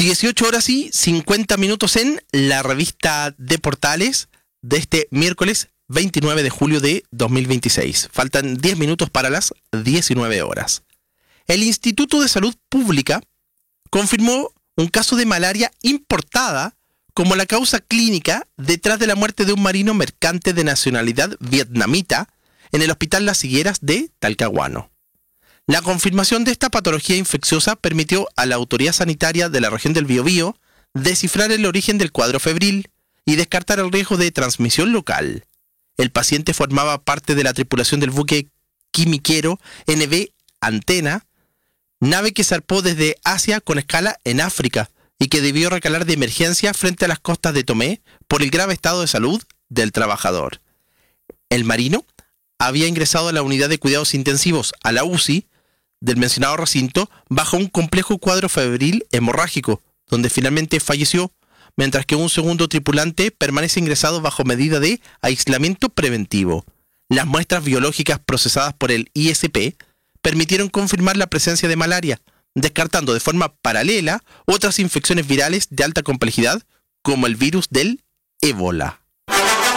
18 horas y 50 minutos en la revista de Portales de este miércoles 29 de julio de 2026. Faltan 10 minutos para las 19 horas. El Instituto de Salud Pública confirmó un caso de malaria importada como la causa clínica detrás de la muerte de un marino mercante de nacionalidad vietnamita en el Hospital Las Higueras de Talcahuano. La confirmación de esta patología infecciosa permitió a la autoridad sanitaria de la región del Biobío descifrar el origen del cuadro febril y descartar el riesgo de transmisión local. El paciente formaba parte de la tripulación del buque quimiquero NB Antena, nave que zarpó desde Asia con escala en África y que debió recalar de emergencia frente a las costas de Tomé por el grave estado de salud del trabajador. El marino había ingresado a la unidad de cuidados intensivos, a la UCI, del mencionado recinto, bajo un complejo cuadro febril hemorrágico, donde finalmente falleció, mientras que un segundo tripulante permanece ingresado bajo medida de aislamiento preventivo. Las muestras biológicas procesadas por el ISP permitieron confirmar la presencia de malaria, descartando de forma paralela otras infecciones virales de alta complejidad, como el virus del ébola.